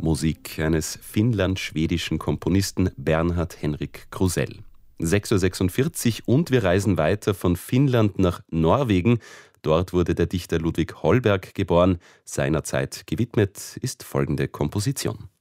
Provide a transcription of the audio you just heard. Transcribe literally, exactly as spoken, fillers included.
Musik eines finnland-schwedischen Komponisten Bernhard Henrik Krusell. sechs Uhr sechsundvierzig und wir reisen weiter von Finnland nach Norwegen. Dort wurde der Dichter Ludvig Holberg geboren. Seinerzeit gewidmet ist folgende Komposition.